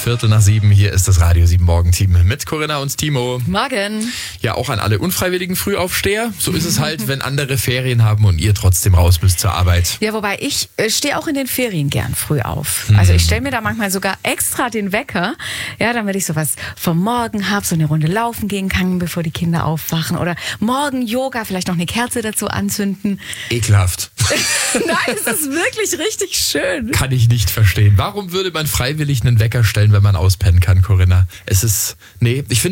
6:15. Hier ist das Radio 7 Morgenteam mit Corinna und Timo. Morgen. Ja, auch an alle unfreiwilligen Frühaufsteher. So ist es halt, wenn andere Ferien haben und ihr trotzdem raus müsst zur Arbeit. Ja, wobei ich stehe auch in den Ferien gern früh auf. Also ich stelle mir da manchmal sogar extra den Wecker, ja, damit ich sowas vom Morgen habe, so eine Runde laufen gehen kann, bevor die Kinder aufwachen. Oder morgen Yoga, vielleicht noch eine Kerze dazu anzünden. Ekelhaft. Nein, es ist wirklich richtig schön. Kann ich nicht verstehen. Warum würde man freiwillig einen Wecker stellen, wenn man auspennen kann, Corinna? Ich finde